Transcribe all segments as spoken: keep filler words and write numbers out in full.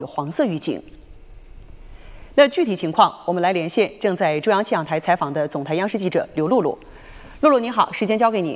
有黄色预警。那具体情况，我们来连线正在中央气象台采访的总台央视记者刘露露。露露你好，时间交给你。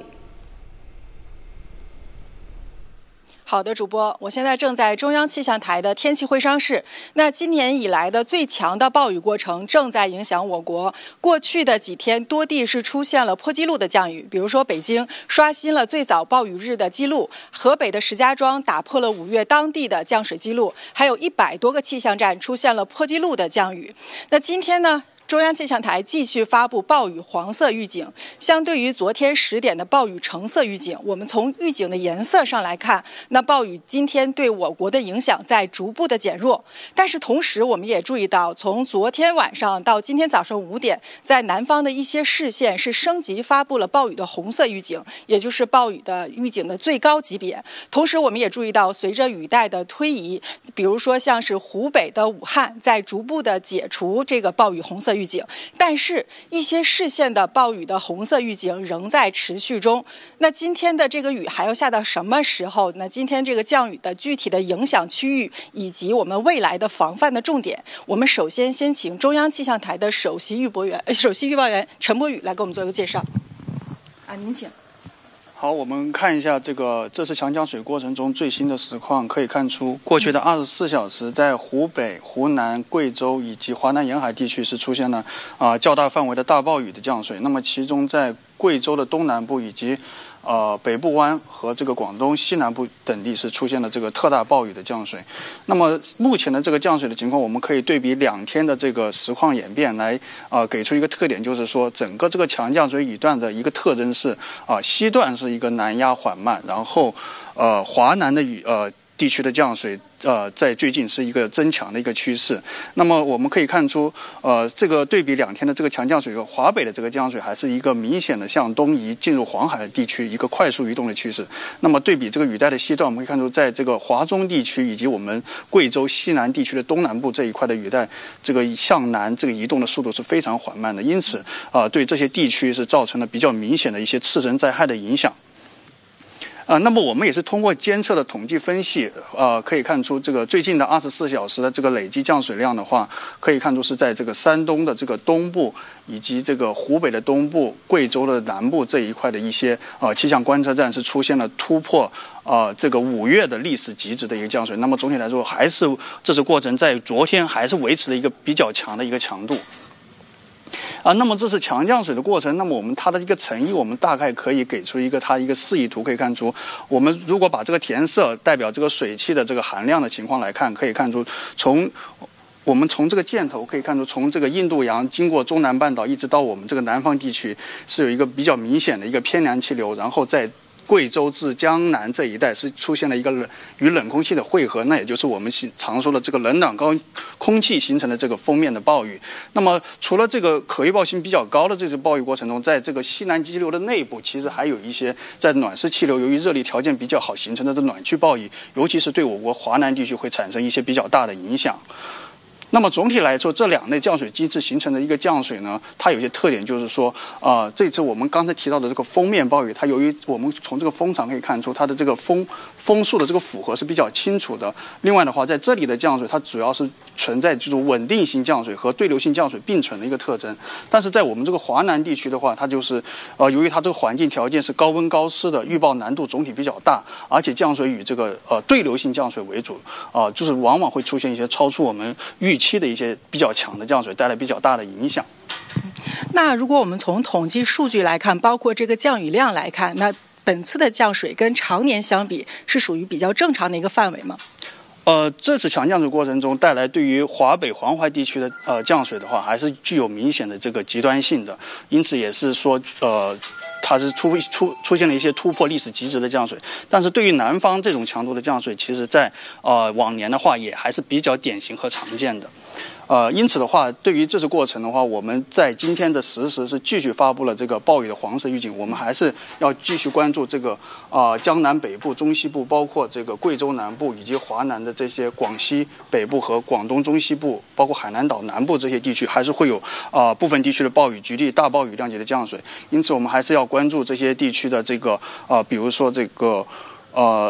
好的，主播，我现在正在中央气象台的天气会商室。那今年以来的最强的暴雨过程正在影响我国。过去的几天，多地是出现了破纪录的降雨，比如说北京刷新了最早暴雨日的记录，河北的石家庄打破了五月当地的降水记录，还有一百多个气象站出现了破纪录的降雨。那今天呢？中央气象台继续发布暴雨黄色预警，相对于昨天十点的暴雨橙色预警，我们从预警的颜色上来看，那暴雨今天对我国的影响在逐步的减弱。但是同时，我们也注意到，从昨天晚上到今天早上五点，在南方的一些市县是升级发布了暴雨的红色预警，也就是暴雨的预警的最高级别。同时，我们也注意到，随着雨带的推移，比如说像是湖北的武汉在逐步的解除这个暴雨红色预警，但是一些市县的暴雨的红色预警仍在持续中。那今天的这个雨还要下到什么时候？那今天这个降雨的具体的影响区域以及我们未来的防范的重点，我们首先先请中央气象台的首席预报员、呃、首席预报员陈博宇来给我们做一个介绍。啊，您请。 好，我们看一下这个这次强降水过程中最新的实况，可以看出，过去的二十四小时，在湖北、湖南、贵州以及华南沿海地区是出现了啊、呃、较大范围的大暴雨的降水。那么其中在贵州的东南部以及呃北部湾和这个广东西南部等地是出现了这个特大暴雨的降水。那么目前的这个降水的情况，我们可以对比两天的这个实况演变来呃给出一个特点，就是说整个这个强降水雨段的一个特征是啊、呃、西段是一个南压缓慢，然后呃华南的雨呃地区的降水呃在最近是一个增强的一个趋势。那么我们可以看出呃这个对比两天的这个强降水，华北的这个降水还是一个明显的向东移进入黄海地区一个快速移动的趋势。那么对比这个雨带的西段，我们可以看出在这个华中地区以及我们贵州西南地区的东南部这一块的雨带，这个向南这个移动的速度是非常缓慢的，因此啊、呃、对这些地区是造成了比较明显的一些次生灾害的影响。呃，那么我们也是通过监测的统计分析，呃，可以看出这个最近的二十四小时的这个累计降水量的话，可以看出是在这个山东的这个东部以及这个湖北的东部、贵州的南部这一块的一些呃气象观测站是出现了突破呃这个五月的历史极值的一个降水。那么总体来说，还是这次过程在昨天还是维持了一个比较强的一个强度。啊，那么这是强降水的过程。那么我们它的一个成意，我们大概可以给出一个它一个示意图，可以看出，我们如果把这个填色代表这个水汽的这个含量的情况来看，可以看出从我们从这个箭头可以看出，从这个印度洋经过中南半岛一直到我们这个南方地区，是有一个比较明显的一个偏凉气流，然后在贵州至江南这一带是出现了一个冷与冷空气的汇合，那也就是我们常说的这个冷暖高空气形成的这个锋面的暴雨。那么除了这个可预报性比较高的这次暴雨过程中，在这个西南激流的内部，其实还有一些在暖湿气流由于热力条件比较好形成的这暖区暴雨，尤其是对我国华南地区会产生一些比较大的影响。那么总体来说，这两类降水机制形成的一个降水呢，它有一些特点，就是说，呃，这次我们刚才提到的这个锋面暴雨，它由于我们从这个风场可以看出，它的这个风风速的这个符合是比较清楚的。另外的话，在这里的降水，它主要是存在这种稳定性降水和对流性降水并存的一个特征。但是在我们这个华南地区的话，它就是呃，由于它这个环境条件是高温高湿的，预报难度总体比较大，而且降水以这个呃对流性降水为主，啊、呃，就是往往会出现一些超出我们预期的一些比较强的降水，带来比较大的影响。 那如果我们从统计数据来看，包括这个降雨量来看，那本次的降水跟常年相比是属于比较正常的一个范围吗？ 呃，这次强降水过程中带来对于华北、黄淮地区的呃降水的话，还是具有明显的这个极端性的，因此也是说呃。它是出出出现了一些突破历史极值的降水，但是对于南方这种强度的降水，其实在呃往年的话也还是比较典型和常见的。呃，因此的话，对于这次过程的话，我们在今天的实时是继续发布了这个暴雨的黄色预警，我们还是要继续关注这个啊、呃、江南北部、中西部，包括这个贵州南部以及华南的这些广西北部和广东中西部，包括海南岛南部这些地区，还是会有啊、呃、部分地区的暴雨，局地大暴雨量级的降水。因此，我们还是要关注这些地区的这个呃，比如说这个呃。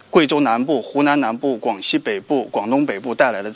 贵州南部、湖南南部、广西北部、广东北部带来的